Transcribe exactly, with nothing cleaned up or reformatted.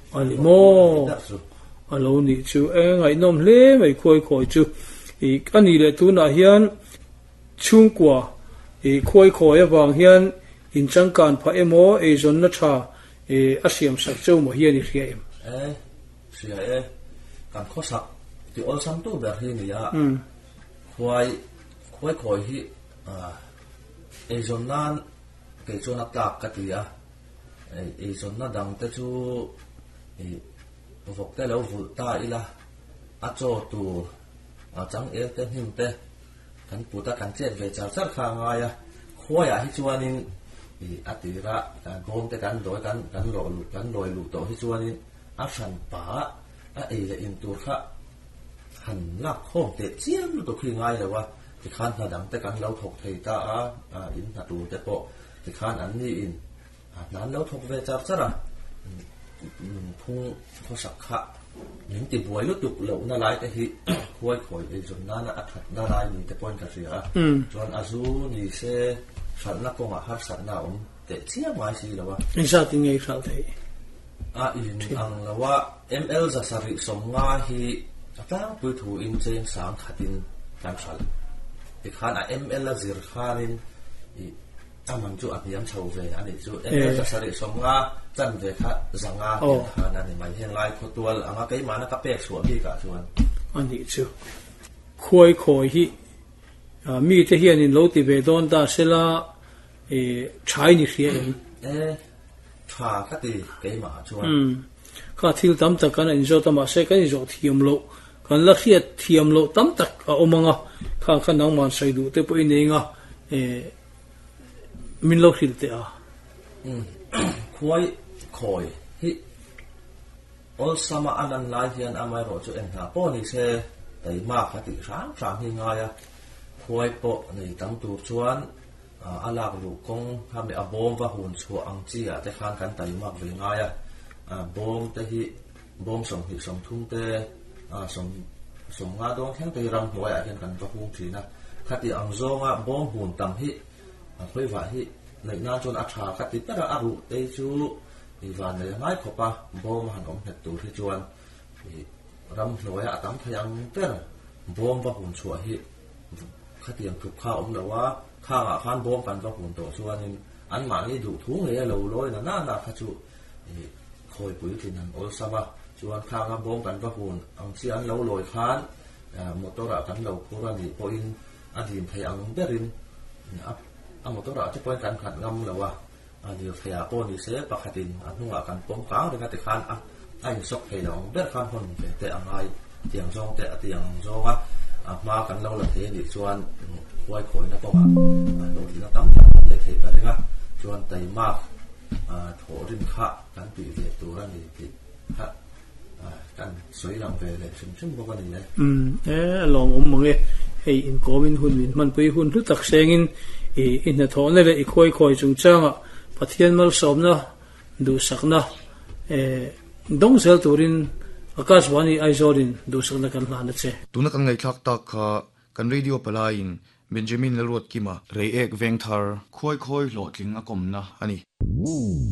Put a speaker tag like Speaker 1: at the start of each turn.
Speaker 1: ani mo alo ni chu e ngai nom hle mai khoi khoi chu i ani le tu na hian chung kwa i khoi khoi awang hian in changkan pha emo e zon na tha e asiam sak cheu mo hian i hria em
Speaker 2: e sia e kan kho sak ti ol sam tu ber hi ni ya khoi khoi khoi hi a e zon nan ke chona tak ka ti ya e zon na dang te chu e vok te lo vu ta ila a cho tu a chang e te him te kan pu ta kan chet ve char char kha nga ya khoi a hi chuanin i atira kan gom te kan doi kan kan lo lu kan loi lu to hi chuanin a san pa a e le in tur kha han lak khom te chiam lu to khi ngai le wa ti khan na dang te kan lo thok thei ta a in na tu te po ti khan an ni in a nan lo thok ve char chara phung kho sak kha ning ti buai lu tuk lo na lai te hi khoi khoi e zon na na athat na lai ni te point ka ria chuan azu ni se san na ko ma har san na um te chia mai si lo wa
Speaker 1: in sa ti ngei khal thei
Speaker 2: a in ang lo wa ml za sari som nga hi atang pu thu in chen sang khatin kan khal ti khan a ml la zir khanin i amang chu apiam chho ve ani chu ml za sari som nga chan ve kha zanga khan ani mai hen lai kho tual anga kai mana ka pek su hi ka chuan
Speaker 1: ani chu khoi khoi hi mi te hian in lo ti ve don ta sela e chai ni hria em
Speaker 2: e tha ka ti ke ma chuan
Speaker 1: kha thil tam tak kan in zo tama se kan zo thiam lo kan la khiat thiam lo tam tak a omanga kha kha nang man sai du te po inenga e min lo khil te a
Speaker 2: khoi khoi hi ol sama anan lai hian amai ro chu en ha po ni se tai ma kha ti sang sang hi nga ya khoi po nei tam tu chuan alak lu kong ha me abom wa hun chu ang chi a te khan kan tai mak ve nga ya bom te hi bom som hi som thum te som som nga dong thang te ram hoi a hian kan va hung thina khati ang zonga bom hun tam hi khoi wa hi nei na chon a tha khati tara aru te chu i van le ngai khopa bom han om het tu hi chuan ram hoi a tam thayang ter bom wa hun chu hi khati ang thup kha om lawa kha nga khan bom kan va hun to chuanin an ma ni du thung le lo loi na na na kha chu khoi pui tin an ol sama chuan kha nga bom kan va hun ang chi an lo loi khan motora kan lo khura ni poin adim thai ang berin a motora che poin kan khat ngam lawa ani thaya po ni se pakhatin anunga kan pom ka de ka te khan a ai sok thei long ber khan hon te angai tiang jong te atiang zonga a ma kan lo la the ni chuan khoi khoi na po ma lo ti na tam le thei ka renga chuan tai ma a tho rin kha kan pi ve tu ra ni ti kha kan soi lam ve le sim sim bo kan ni le
Speaker 1: um e long um mong e hei in komin hun min man pui hun lu tak sengin e in na tho le i khoi khoi chung changa pathian mal somna du sakna e dong sel turin akaswani aizorin du sakna kan hna che
Speaker 3: tuna kan ngai thak tak kha kan radio palain Benjamin Lalwat kima rei ek veng thar khoi khoi lo tling akom na ani